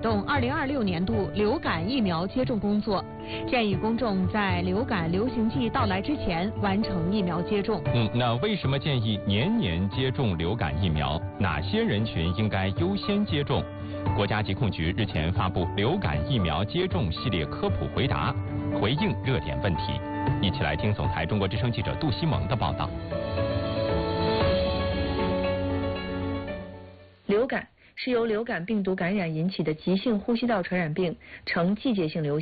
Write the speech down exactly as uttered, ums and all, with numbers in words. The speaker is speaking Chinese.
动二零二六年度流感疫苗接种工作，建议公众在流感流行季到来之前完成疫苗接种。 嗯，那为什么建议年年接种流感疫苗？哪些人群应该优先接种？国家疾控局日前发布流感疫苗接种系列科普回答，回应热点问题。一起来听总台中国之声记者杜西蒙的报道。 流感是由流感病毒感染引起的急性呼吸道传染病，呈季节性流行。